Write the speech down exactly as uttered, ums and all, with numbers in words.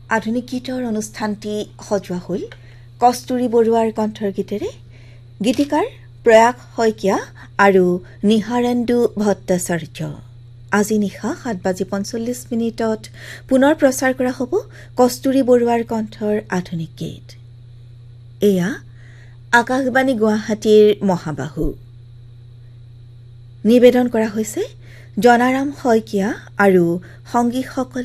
আধুনিক গীতৰ অনুষ্ঠানটি সজোৱা হ'ল কস্তুৰী বৰুৱাৰ কণ্ঠৰ গীতেৰে। গীতিকাৰ প্ৰয়াস শইকীয়া আৰু নিহাৰেন্দু ভট্টাচাৰ্য। আজি নিশা সাত বাজি পঞ্চল্লিছ মিনিটত পুনৰ প্ৰচাৰ কৰা হ'ব কস্তুৰী বৰুৱাৰ কণ্ঠৰ আধুনিক গীত। এয়া আকাশবাণী গুৱাহাটীৰ মহাবাহু। নিবেদন কৰা হৈছে জনাৰাম শইকীয়া আৰু সংগীসকলে